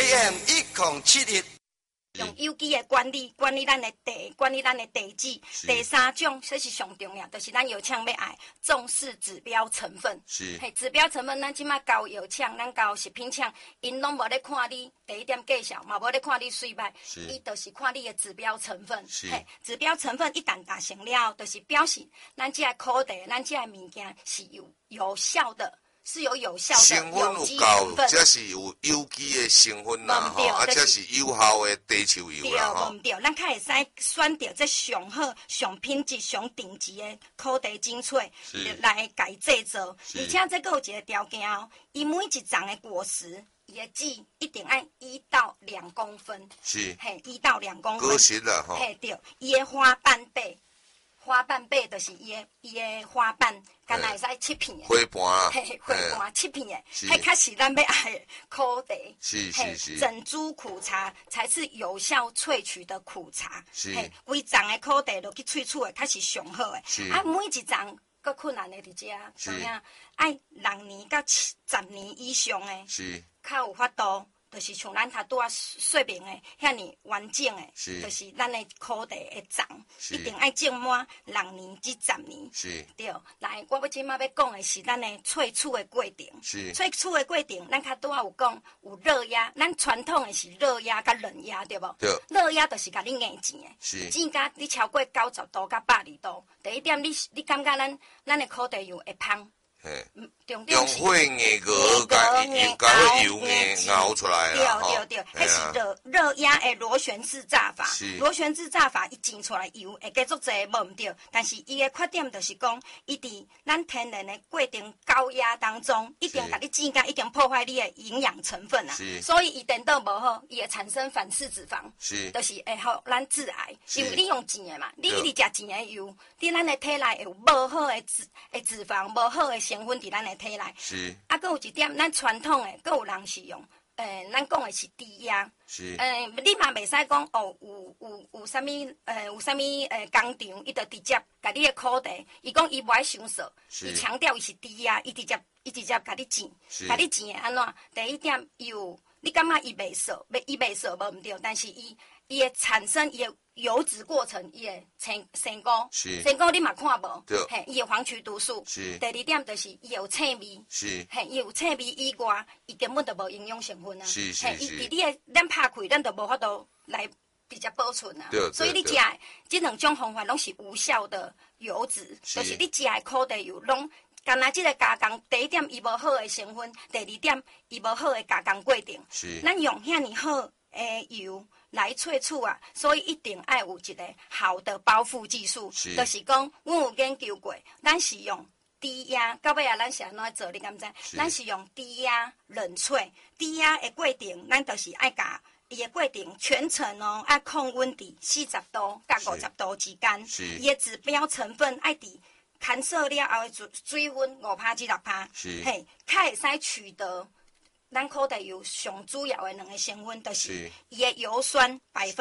AM 1071。 用有机的管理咱的地，管理咱的地质。第三种，这是上重要，就是咱药厂要爱重视指标成分。 是， 嘿，指标成分，咱即马交药厂，咱交食品厂，因拢无咧看你第一点介绍，嘛无咧看你水歹，伊就是看你的指标成分。嘿，指标成分一旦达成了，就是表示咱这个土地，咱这个物件是有效的。是有效的有机成分， 这是有有机的成分啦，这是有效的地球油啦， 对，唔对，咱较会使选择这上好、上品质、上顶级的土地精粹来改制作，而且这个有一个条件哦，伊每一丛的果实，伊的籽一定爱1到2公分， 是， 嘿，1到2公分， 果实啦， 嘿，对，伊的花瓣背就是伊的花瓣。敢若会使切片的， 花瓣， 嘿，花瓣切片的，迄较是咱要爱的苦地， 是， 珍珠苦茶才是有效萃取的苦茶， 嘿， 规丛的苦地落去萃取的，较是上好的，啊，每一丛搁困难的伫遮，知影？爱6年到10年以上的， 是， 较有法度。就是像咱头拄仔说明的，遐尼完整的，就是咱的土地的种，一定爱种满6年至10年。 是， 对。来，我即马要讲的是咱的萃取的过程。 是。萃取的过程，咱较拄仔有讲有热压，咱传统的是热压甲冷压，对无？ 对。 热压就是甲你硬钱的，钱甲你超过90度甲120度。第一点，你感觉咱的土地油会芳？ 用火硬熬，甲油硬熬出来啦， 对，迄是热压的螺旋式炸法。螺旋式炸法一蒸出来油会加足侪，无毋对。但是伊的缺点就是讲，伊伫咱天然的过程高压当中，一定甲你煎甲，一定破坏你的营养成分啊。所以伊电到无好，伊会产生反式脂肪，就是会互咱致癌。因为你用钱的嘛，你一直食钱的油，伫咱的体内会有无好的脂肪，无好的成分伫咱的体内。 是。 啊，搁有一点，咱传统的，搁有人是用，咱讲的是低压。 是。 你嘛袂使讲哦，有啥物，有啥物工厂，伊就直接甲你的土地，伊讲伊无爱上色，伊强调伊是低压，伊直接甲你煎，甲你煎的安怎？第一点，你感觉伊袂涩，伊袂涩无毋对，但是伊会产生伊的油脂过程，伊会生菇，生菇你嘛看无，嘿，伊有黄曲毒素。第二点就是伊有腥味，嘿，伊有腥味以外，伊根本就无营养成分啊，嘿，伊伫你的咱拍开，咱就无法度来直接保存啊。所以你食的这2种方法拢是无效的油脂，就是你食的土地油拢。干那即个加工，第一点伊无好的成分，第二点伊无好的加工过程。咱用遐尼好的油来萃取啊，所以一定爱有一个好的包覆技术。就是讲，阮有研究过，咱是用低压，到尾啊，咱是安怎做？你敢知？咱是用低压冷萃，低压的过程，咱就是爱甲伊的过程全程哦，爱控温伫40度甲50度之间。伊的指标成分爱伫。干涉了后的水分5%至6%，嘿，较会使取得咱土地油上主要的2个成分，就是伊的油酸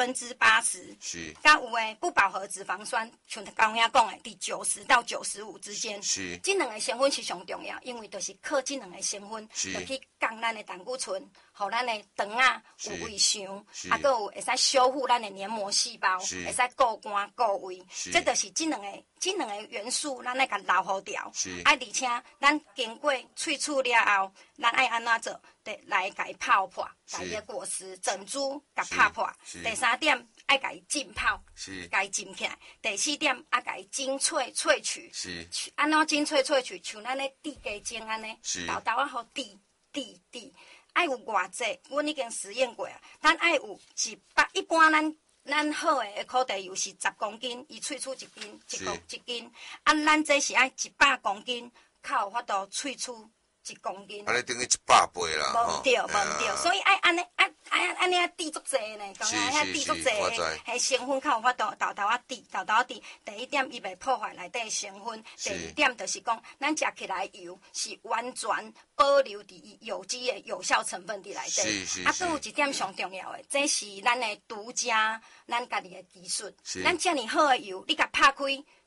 80%，甲有的不饱和脂肪酸，像刚刚讲的，伫90到95之间。这2个成分是上重要，因为就是靠这2个成分，就去降咱的胆固醇，互咱的肠啊有胃肠，啊，搁有会使修复咱的黏膜细胞，会使固肝固胃。这就是这2个元素，咱爱甲留好掉。而且咱经过萃取了后，咱爱安怎做？来甲伊泡破，甲伊的果实珍珠甲拍破。第3点爱甲伊浸泡，甲伊浸起来。第4点爱甲伊精粹萃取，安怎精粹萃取？像咱的地鸡精安尼，豆豆啊，互地。爱有偌济，阮已经实验过啊。咱爱有一般咱好的土地油是10公斤，伊萃取一斤。咱这是爱100公斤，较有法度萃取1公斤。 安尼等于100倍啦。 无毋对，所以爱安尼滴足济呢，讲遐滴足济的，迄成分较有法度豆豆滴。第一点，伊袂破坏内底的成分；第二点，就是讲咱食起来油是完全保留伫伊有机的有效成分伫内底。啊，佫有一点上重要的，这是咱的独家，咱家己的技术。咱遮尔好的油，你甲拍开。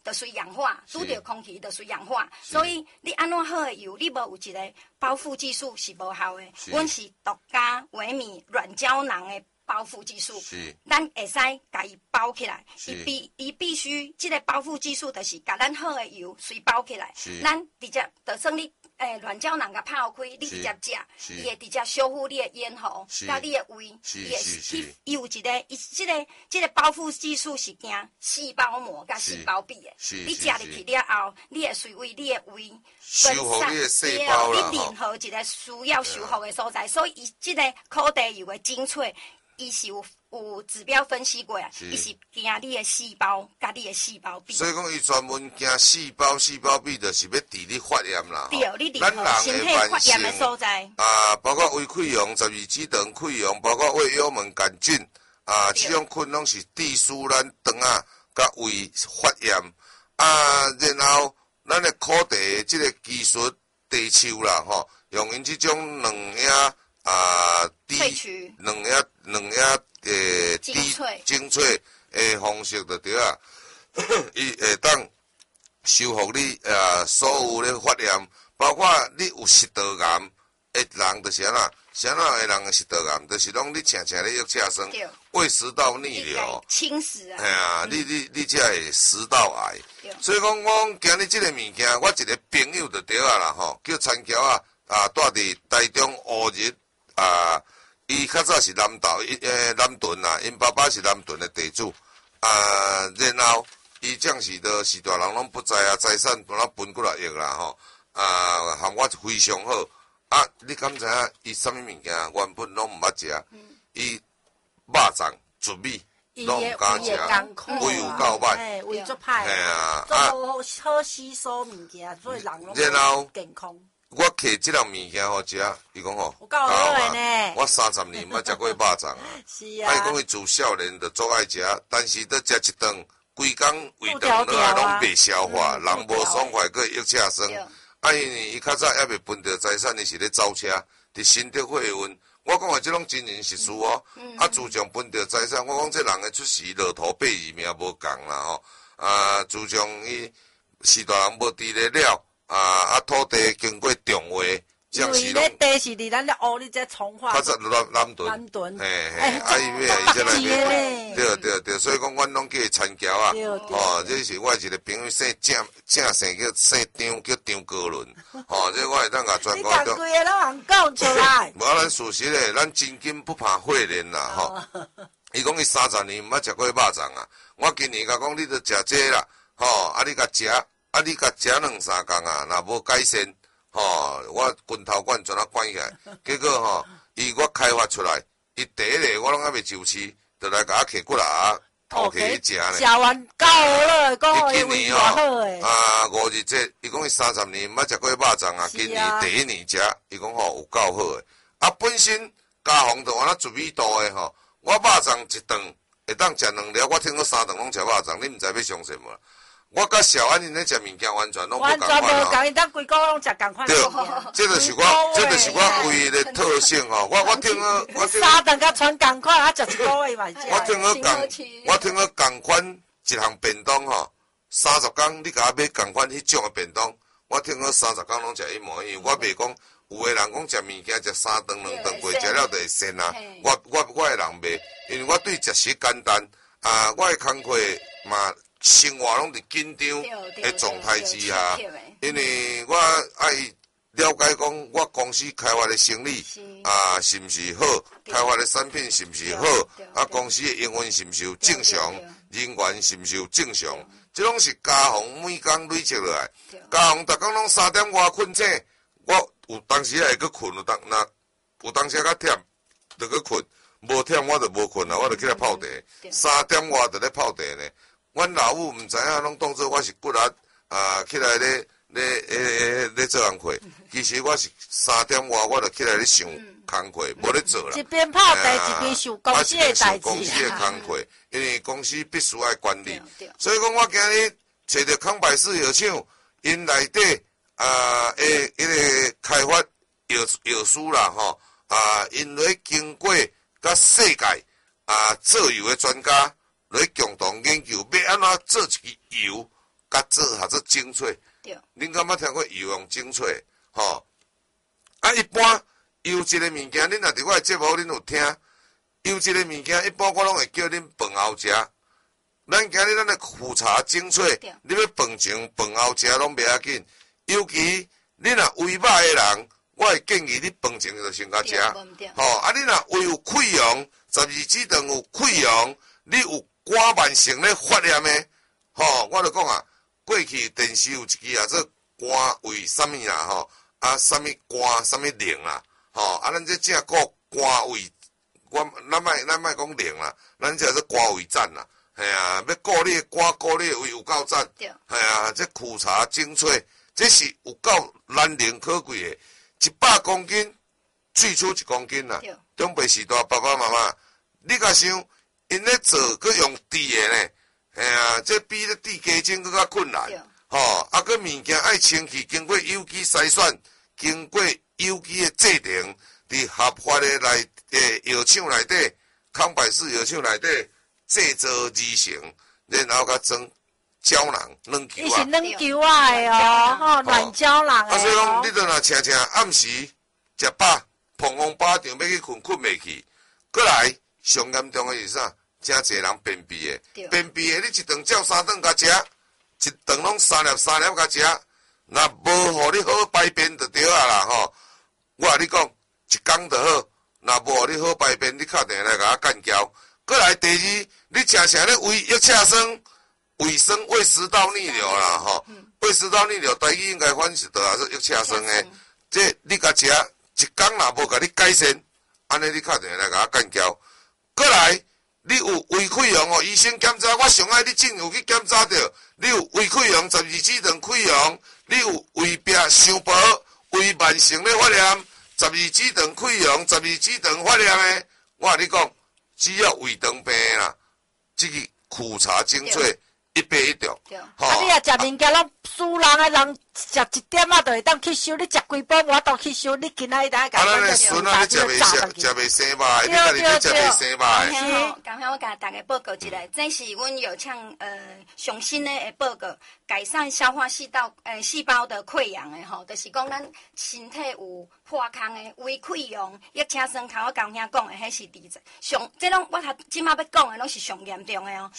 就随氧化，拄着空气就随氧化，所以你安怎好的油，你无有一个包覆技术是无效的。阮是独家维米软胶囊的包覆技术，咱会使甲伊包起来。伊必须即个包覆技术，就是甲咱好的油随包起来。咱直接就算你软胶囊甲泡开，你直接食，伊会直接修复你的咽喉，甲你的胃。伊有一个，伊即个包覆技术是惊细胞膜甲细胞壁的。你食入去了后，你会随为你的胃修复你的细胞啦。 你任何一个需要修复的所在，所以伊即个苦茶油的精粹。伊是有指标分析过啊，伊是惊你的细胞，甲你的细胞壁。 所以讲，伊专门惊细胞壁，就是要治你发炎啦。 对，你任何身体发炎的所在。 包括胃溃疡、十二指肠溃疡，包括胃幽门杆菌，这种菌拢是致使咱肠啊、甲胃发炎。然后咱的苦茶这个技术茶树啦，吼，用因这种两样。 萃取两样精粹的方式就对啊，伊会当修复你所有的发炎，包括你有食道癌的人就是安怎，啥的人的食道癌，就是讲你常常咧约车酸，胃食道逆流， 侵蚀啊， 系啊，你才会食道癌。所以讲，我今日这个物件，我一个朋友就对啊啦吼，叫陈桥住伫台中乌日。伊较早是南屯啦，因爸爸是南屯的地主，然后伊将是的是大人拢不知啊，财产把他分过来用啦吼，含我非常好。你敢知影伊啥物物件原本拢毋捌食，伊肉粽、糯米拢毋敢食，胃有够歹， 胃足歹， 嘿啊， 做好吸收物件，所以人拢健康。 我摕即样物件互食，伊讲吼， 有够好诶呢！ 我30年毋捌食过肉粽啊。 是啊。 伊讲伊自少年就足爱食，但是要食一顿，规工胃肠拢袂消化，人无爽快，佫会约车酸。因为伊较早还未分到财产，伊是咧走车，伫新竹货运。我讲诶，即种真人实事哦。自从分到财产，我讲这人诶出世落土八字命无共啦吼。自从伊是大人无伫咧了。土地经过重划， 因为咧地是伫咱咧屋里在从化。 较早南屯，伊这内面，对，所以讲，阮拢叫伊田桥啊，这是我一个朋友姓正姓叫姓张，叫张高伦，这我会当甲全国。 你讲规个拢通讲出来。 无咱事实咧，咱真金不怕火炼啦，吼。伊讲伊30年毋捌食过肉粽啊，我今年甲讲你着食这啦，你甲食。你甲食2-3工啊，若无改善，我拳头管全管起来。结果伊我开发出来，伊第一个我拢还未就市，就来甲我摕过来头壳去食呢。 食完够了，讲伊胃偌好诶。 5日节，伊讲伊30年毋捌食过肉粽啊，今年第一年食，伊讲有够好诶。本身家风就安怎糯米度诶我肉粽一顿会当食2粒，我听讲3顿拢食肉粽，你毋知要相信无？我甲小安因咧食物件完全拢无共款啦。伊咱规个拢食共款。 对，这就是我胃的特性我听我 3顿甲全共款，食一个月嘛。 我听共款一项便当30工你甲我买共款迄种的便当，我听30工拢食一模一样。我袂讲有个人讲食物件食3顿2顿过，食了就会瘦啊。我的人袂，因为我对食食简单我的工课嘛。生活拢伫紧张的状态之下，因为我爱了解讲我公司开发的生意是毋是好，开发的产品是毋是好，公司的营运是毋是有正常，人员是毋是有正常，这拢是家风每工累积落来。家风逐工拢3点外困醒，我有当时会去困，有当时较忝就去困，无忝我就无困啊，我就起来泡茶，3点外就咧泡茶呢。阮老母毋知影，拢当作我是骨力起来咧做工课。其实我是3点外，我就起来咧想工课，无咧做啦。 一边泡茶，一边想公司的代志。 公司的工课，因为公司必须爱管理。所以讲，我今日找着康百世药厂，因内底迄个开发药师啦因咧经过甲世界做油的专家。来共同研究，要安怎做一支油， 甲做精粹。 对。 恁敢捌听过油用精粹？吼，啊，一般油一个物件，恁若伫我的节目恁有听，油一个物件，一般我拢会叫恁饭后食。咱今日咱的苦茶精粹，你要饭前饭后食拢袂要紧。尤其你若胃歹的人，我会建议你饭前就先甲食。吼，啊，你若胃有溃疡，12指肠有溃疡，你有肝慢性咧发炎的，吼，我就讲啊，过去电视有一支啊，做肝胃啥物啦，吼，啊，啥物肝啥物灵啦，吼，啊，咱这正顾肝胃，咱莫讲灵啦，咱这是肝胃战啦。系啊，要顾你的肝，顾你的胃有够赞。系啊，这苦茶精粹，这是有够难能可贵的，100公斤萃出1公斤啦。中辈时代爸爸妈妈，你甲想，因咧做佮用滴的呢？系啊，这比咧滴鸡精佮较困难。吼，啊，佮物件爱清气，经过有机筛选，经过有机的制定，伫合法的药厂内底，康百氏药厂内底。制作而成，然后甲装胶囊软球啊。 伊是软球啊的哦，吼软胶囊的哦。 所以讲，你著若常常暗时食饱，碰风巴掌要去困袂去。过来上严重的是啥？真侪人便秘的，便秘的你一顿照3顿甲食，一顿拢3粒甲食，若无互你好排便就对啊啦吼。我甲你讲，一工就好，若无互你好排便，你敲电话来甲我干交。过来第二，你常常咧胃液车酸、胃食道逆流啦，吼，胃食道逆流，台语应该翻译到也是液车酸诶。这你甲食一工若无甲你改善，安尼你敲电话来甲我干交。过来，你有胃溃疡哦，医生检查，我上爱你真有去检查着，你有胃溃疡、12指肠溃疡，你有胃壁伤薄、胃慢性咧发炎、12指肠溃疡、12指肠发炎诶，我甲你讲。只要胃肠病啦，这个苦茶精粹1杯1中。 啊，你若食物件拢输人诶，人食1点仔就会当吸收，你食规包无当吸收，你今仔日大家讲。咱诶孙啊，你食袂生吧？你家己你食袂生吧？ 刚才我甲大家报告一下，这是阮药厂上新的报告，改善消化细胞的溃疡的吼，就是讲咱身体有破空的胃溃疡、液车酸，头我刚兄讲的，迄是上，这拢我即马要讲的拢是上严重的哦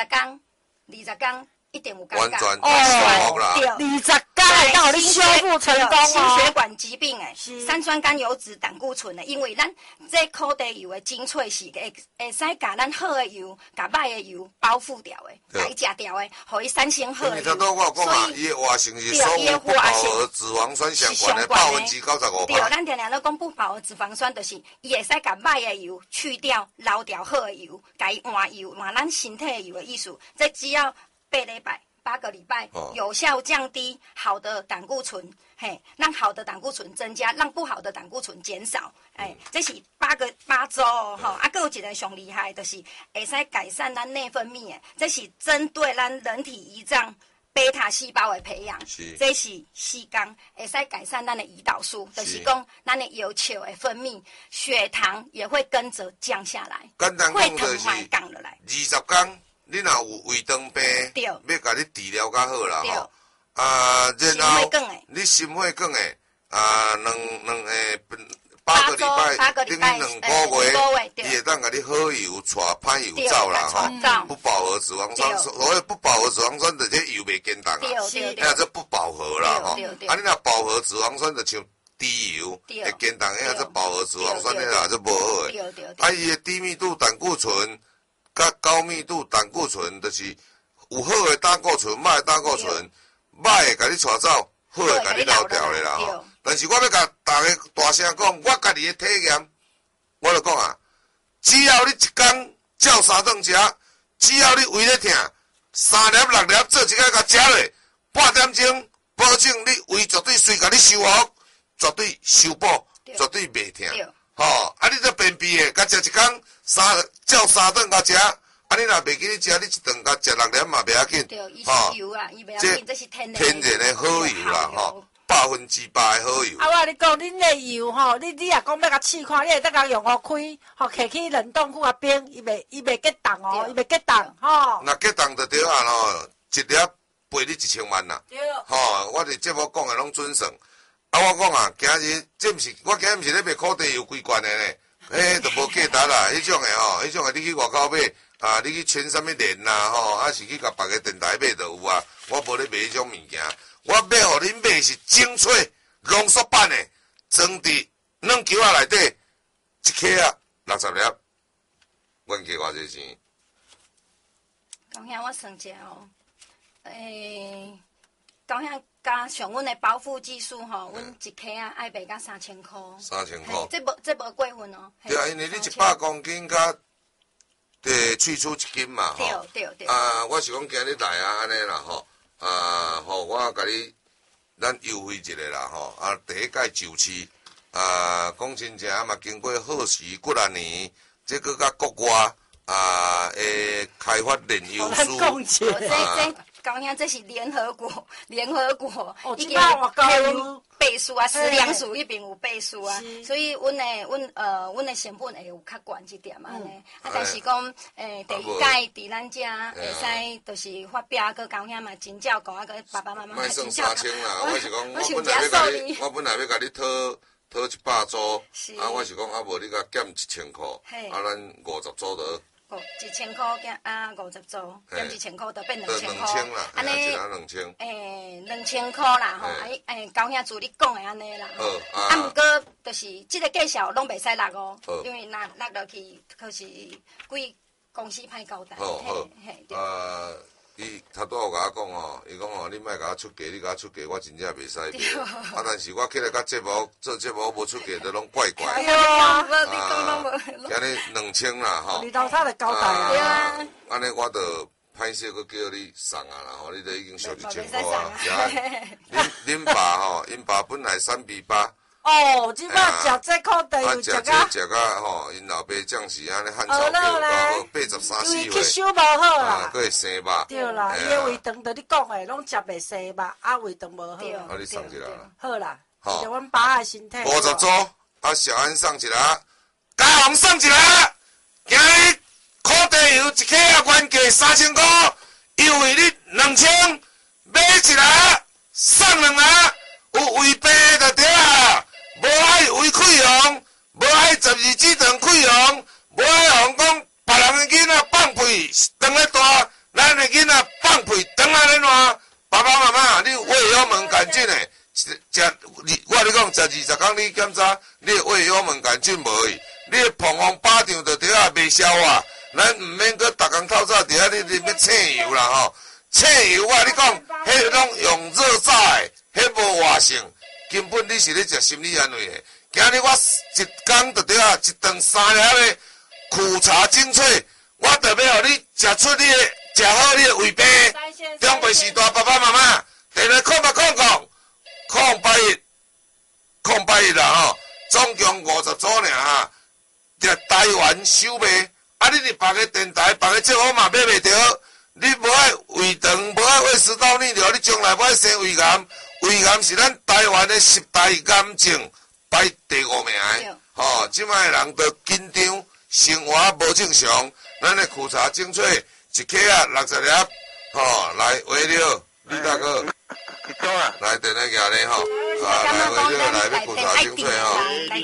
，20天一定有完全修复啦，20天会当互你修复成功哦。 心血管疾病诶，三酸甘油脂、胆固醇诶，因为咱这苦茶油诶精粹是会使甲咱好诶油、甲歹诶油包覆掉诶，甲伊食掉诶，互伊产生好诶油。 所以伊诶活性是所有不饱和脂肪酸相关诶95%。 对，咱常常都讲不饱和脂肪酸，就是伊会使甲歹诶油去掉，留掉好诶油，甲伊换油，换咱身体诶油诶意思。这只要8个礼拜，有效降低好的胆固醇，让好的胆固醇增加，让不好的胆固醇减少，这是8周哦，啊，还有一个上厉害，就是会使改善咱内分泌的，这是针对咱人体胰脏贝塔细胞的培养，这是4天会使改善咱的胰岛素，就是讲咱的药球的分泌，血糖也会跟着降下来，会糖慢降落来 ，20天。你若有胃肠病，要甲你治疗较好啦吼。啊，然后你心血管诶，啊，8个礼拜，等于2个月，伊会当甲你好油带歹油走啦吼。不饱和脂肪酸，所谓不饱和脂肪酸，就是油袂坚重啊，迄这不饱和啦吼。啊，你若饱和脂肪酸，就像低油会坚重，迄这饱和脂肪酸迄啦，这无好诶。啊，伊诶低密度胆固醇。甲高密度胆固醇，就是有好的胆固醇，歹的胆固醇，歹的甲你带走，好的甲你留掉咧啦吼。但是我要甲大家大声讲，我家己的体验，我就讲啊，只要你一天照3顿食，只要你胃咧痛，3粒6粒做一个甲食落，8点钟，保证你胃绝对随甲你修复，绝对修补，绝对袂痛。吼，啊，你这便秘的，甲食一天照3顿甲食，啊，你若袂记你食，你一顿甲食6粒嘛袂要紧。 对，伊是油啊，伊袂要紧，这是天然的好油啦，吼，100%的好油。 啊，我你讲，恁的油吼，你若讲要甲试看，你会当甲用开，吼，摕去冷冻库啊冰，伊袂结冻哦，伊袂结冻吼。 若结冻就对啊咯，1粒赔你1000万啦。 对。 吼，我伫节目讲的拢准算。啊，我讲啊，今日这毋是，我今日毋是咧卖苦地油规罐的呢，都无价值啦。迄种的吼，迄种的你去外口买，啊，你去圈啥物链啦，吼，啊是去甲别个电台买就有啊。我无咧卖迄种物件，我买互恁买是精粹浓缩版的，装伫软球仔内底，一克啊60粒，阮加偌济钱？ 高兄，我算者哦，高兄加上阮的包覆技术吼，阮一克啊爱卖到3000块。 3000块。 这无过分哦。 对啊，因为你100公斤甲萃取1斤嘛，吼。 对。 啊，我是讲今日来啊，安尼啦，吼。啊，吼，我甲你咱优惠一下啦，吼。啊，第一届就市，啊，讲真正嘛，经过好时骨啊年，这个甲国外诶开发炼油术。 这高兄，这是联合国已经倍数啊，食粮署迄边有倍数啊，所以阮的成本会有较悬一点安尼。啊，但是讲第二届伫咱遮会使，就是发表个高兄嘛，真照顾啊，个爸爸妈妈。 莫算3000啦，我是讲，我本来要甲你讨100组，啊，我是讲啊无你甲减1000块，啊，咱50组得。 1000块减50组，减1000块就变2000块， 安尼 2000块啦吼，高兄助你讲的安尼啦。啊，毋过就是这个介绍拢袂使落哦，因为落落去可是贵公司歹交代。 好，伊头拄有甲我讲吼，伊讲吼，你莫甲我出价，你甲我出价，我真正袂使卖。啊，但是我起来甲节目做节目无出价，都拢怪怪。 你讲拢无。 今日2000啦，吼。 你头他就交代啊。 安尼我就歹势佫叫你送啊啦，吼，你都已经收1000块啊。恁爸吼，因爸本来3:8。 哦，即摆食这苦地有食吼，因老爸将是安尼汉朝叫到83、4岁， 因为吸收无好啦， 佫会生肉。 对啦，伊的胃肠着你讲的，拢食袂生肉，啊胃肠无好。 啊，你送一下。 好啦，为着阮爸的身体。 50组，啊小安送一下，嘉宏送一下，今日苦地油1克啊，原价3000块，优惠你2000，买一下送2下，有胃病就对啊。无爱胃溃疡，无爱12指肠溃疡，无爱互讲别人的囡仔放屁长咧大，咱的囡仔放屁长啊咧烂。爸爸妈妈，你胃幽门杆菌的，我跟你讲，10、20天你检查，你的胃幽门杆菌无去，你的膀胱巴掌就伫遐袂消化，咱毋免搁逐工透早伫遐你要称油啦吼，称油我跟你讲，迄拢用热炸的，迄无活性。根本你是咧食心理安慰的。今日我一工就对啊，一顿3粒的苦茶精粹，我特要互你食出你的食好你的胃病。中北时代爸爸妈妈，电话081啦吼，总共50组尔哈，伫台湾收卖。啊，你伫别个电台、别个节目嘛买袂着，你无爱胃肠，无爱胃食道逆流，你将来无爱生胃癌。胃癌是咱台湾的10大癌症排第5名的，吼，即摆人都紧张，生活无正常。咱的苦茶精粹1克啊60粒，吼，来围了，李大哥，来电来夹咧吼，来围了，来要苦茶精粹吼，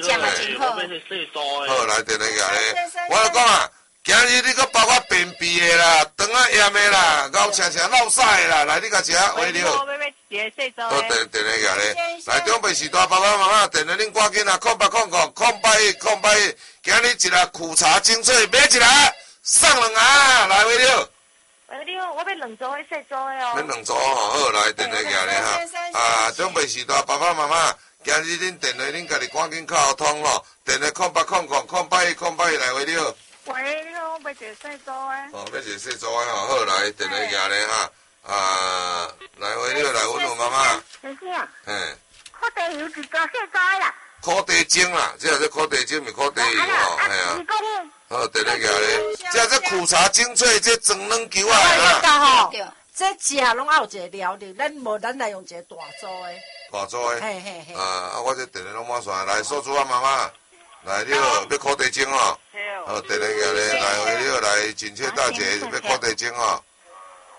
好，来电来夹咧，我讲啊。今日你搁包括便秘的啦、肠仔炎的啦、咬青青落屎的啦，来你甲食围了。好，电来夹咧，来中北时代爸爸妈妈，电话恁赶紧啊，0800-081-081，今日一个苦茶精粹买一个，送2下，来围了。 围了，我要2组的4组的哦。 恁2组吼，好，来电话夹咧哈。啊，中北时代爸爸妈妈，今日恁电话恁家己赶紧沟通咯，电话0800-081-081来围了。 喂，你好，我要一个4组的。 哦，要一个4组的吼，好来，电话夹咧哈，来回你来问我妈妈。 先生。 嘿。 苦地油1组4组的啦。 苦地精啦，这是苦地精，咪苦地油吼，嘿啊。好，电话夹咧，这苦茶精粹，这装软球啊啦。这食拢爱有一个料的，咱来用一个大组的。 大组的。 嘿嘿嘿。 我这电话拢满线，来说出啊妈妈。来了，要苦地精哦。好，电话夹咧，来回了，来锦雀大姐要苦地精哦。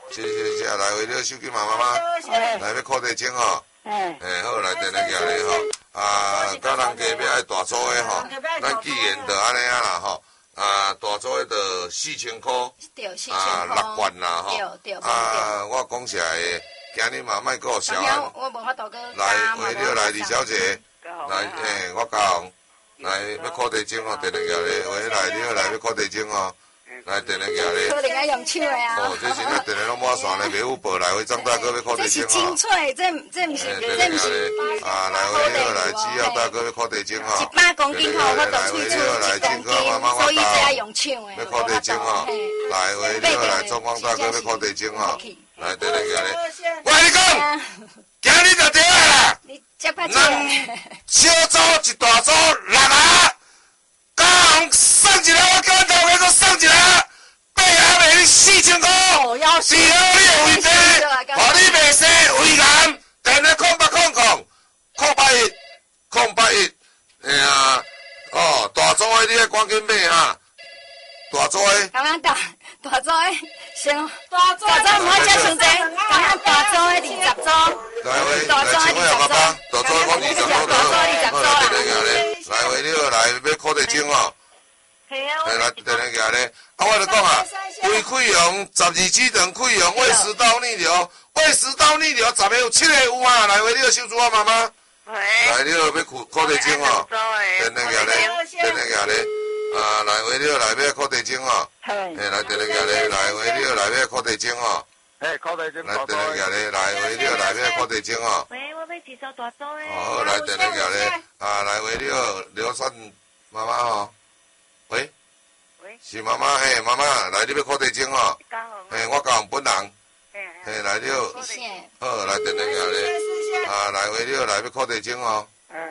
是，来回了手机妈妈，来要靠地精吼。好，来电来举咧吼。甲人家要爱大组的吼，咱既然就安尼啊啦吼。大组的就4000块。 对，4000块。 6罐啦吼。 对。 我讲实在的，今日嘛莫搁小安。 我无法度搁。 来，为了来李小姐，来，我讲，来要靠地精哦，电来举咧，喂，来你好，来要靠地精哦。来，电来举咧。 可能爱用手的啊。 哦，这是咱电来拢满线咧，袂有报来回张大哥要靠地精哦。 这是精粹，这毋是。 来回你好，来只要大哥要靠地精哦。 100公斤吼，我都推出1公斤，所以最爱用手的。 要靠地精哦。来回你好，来中光大哥要靠地精哦。来，电来举咧。我跟你讲，今日就对啦。 你接拍咱小组一大组6个。高雄送一个，我叫头家说送一个，8下卖你4000块，只要你有位置，互你卖生胃癌，电话0800，哎呀，哦，大组的你要赶紧买哈，大组的。 刚刚大组的先，大组唔好接上济，刚刚大组的20组。 来回，来请我爸爸，大组讲20组啦。来回你好，来要靠地精哦。来，电来举咧。我就讲啊，胃溃疡12指肠溃疡，胃食道逆流10个有7个有啊。来回你好，小主啊妈妈。来你好，要靠地精哦。电来举咧。来回你好，来要靠地精哦。来电来举咧，来回你好，来要靠地精哦。 靠地精。 来电来举咧，来回你好，来要靠地精哦。 喂，我要一组大组的。 好，来电来举咧。来回你好，刘山妈妈吼。喂，是妈妈，妈妈，来你要靠地精吼。我高雄本人。来你好。好，来电来举咧。来回你好，来要靠地精吼。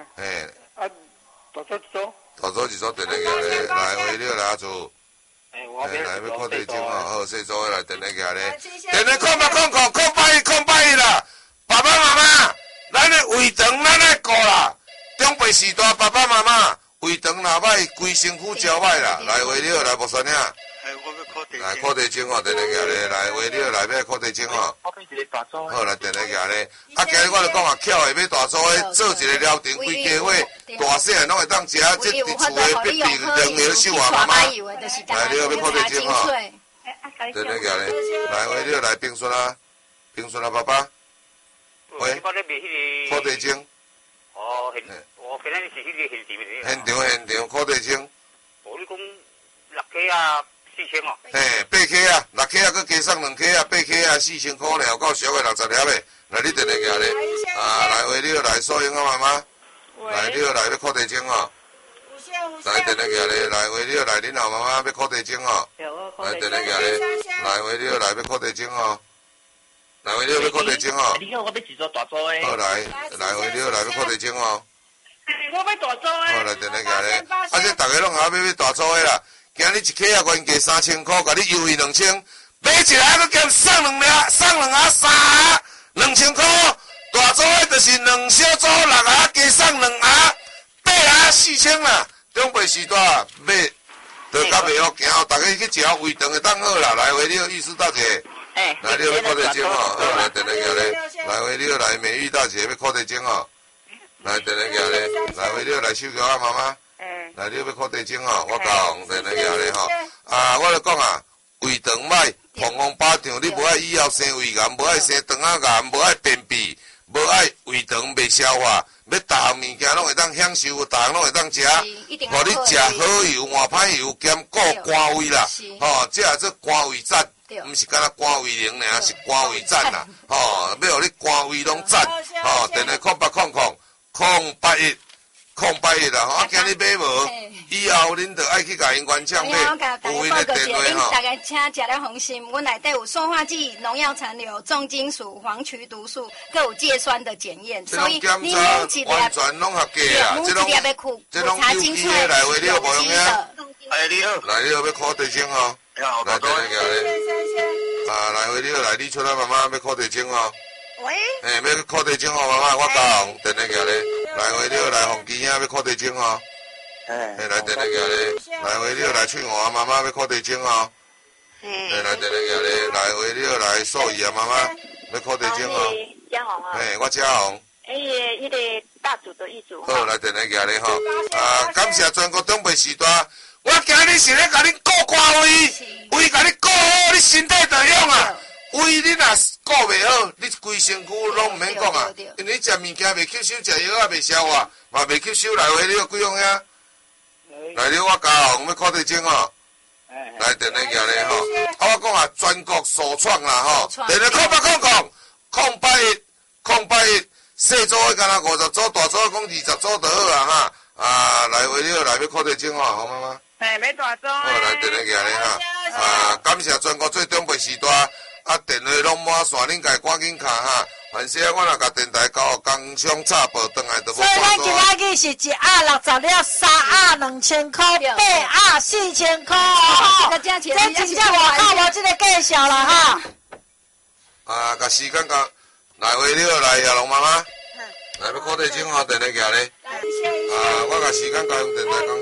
大组一组电来举咧，来回你好，来阿祖。来要靠地精吼，好，细组的来电来举咧。电来空啦，爸爸妈妈，咱的胃肠咱爱顾啦，中辈时代爸爸妈妈。胃肠若歹，规身躯焦歹啦！来回你好，来木山兄。 我要靠地精。 来靠地精哦，电来举咧，来回你好，来要靠地精哦。好，来电来举咧。今日我就讲啊，巧的要大组的，做一个疗程，规家伙大细汉拢会当食，这伫厝的必定两个手啊，妈妈。来，你好，要靠地精哦。电来举咧，来回你好，来冰顺啊，爸爸。喂。靠地精。 哦，我今日是迄个现场靠地精。 你讲6克啊，4000哦。 8克啊，6克啊，佮加送2克啊，8克啊，4000块了，有够俗的60粒的。来，你电来举咧。来回你好，来素英啊妈妈。来你好，来要靠地精哦。来电来举咧，来回你好，来恁老妈妈要靠地精哦。来电来举咧，来回你好，来要靠地精哦。来回你好，要靠地精哦。 你好，我要一组大组的。 好来回你好，来要靠地精哦。 我要大组的。 好来电来举咧，这大家拢还要大组的啦。今日一克啊，原价3000块，甲你优惠2000，买一个佮兼送2盒3盒，2000块。大组的就是2小组6盒，加送2盒，8盒4000啦。中辈时代买，就较袂好行，大家去食胃肠会当好啦。来回你好，玉师大姐。来你好，要靠地精哦。好来电来举咧，来回你好，来美玉大姐要靠地精哦。来电来举咧，来回你好，来手桥啊妈妈。来你要靠地精哦，我讲电来举咧吼。我就讲啊，胃肠歹，碰风巴掌，你无爱以后生胃癌，无爱生肠仔癌，无爱便秘，无爱胃肠袂消化，要逐项物件拢会当享受，逐项拢会当食，互你食好油换歹油，兼顾肝胃啦。这也做肝胃赞。毋是干那肝胃灵尔，是肝胃赞啦，要互你肝胃拢赞，电话0881啦，今日买无，以后恁就爱去甲因原厂买，有因的电话吼。 大家请食了放心，阮内底有塑化剂、农药残留、重金属、黄曲毒素，各有芥酸的检验，所以你每一粒完全拢合格啊，这拢有机的来话，你有无用呀？你好，来你好，要靠地精哦。来电来举咧，来回你好，来李春啊妈妈要靠地精哦。喂。要靠地精哦妈妈，我高雄电来举咧，来回你好，来洪基兄要靠地精哦。来电来举咧，来回你好，来翠华妈妈要靠地精哦。 来电话举咧，来为了来数伊啊妈妈，要靠地精哦。 嘉宏啊。 我嘉宏。 迄个大组的一组。 好，来电话举咧吼。感谢全国长辈时代，我今日是咧甲你顾看胃甲你顾好，你身体就用啊。胃你若顾袂好，你规身躯拢毋免讲啊，因为你食物件袂吸收，食药啊袂消化，嘛袂吸收来回你几样呀？来了，我嘉宏要靠地精吼。来电话举咧吼，我讲啊，全国首创啦吼，电话0800 小组的敢若50组，大组讲20组就好啊哈。来为了来要靠地精吼，好妈妈。 要大组。 好，来电话举咧哈。感谢全国最长辈时代，电话拢满线，恁家赶紧卡哈。凡是我若甲电台交工商插报转来就无所以咱今仔日是1盒60了，3盒2000块，8盒4000块哦。这真正外口无这个介绍啦哈。 甲时间甲来为了来亚龙妈妈，来要靠地精吼，电话举咧。我甲时间甲用电台讲。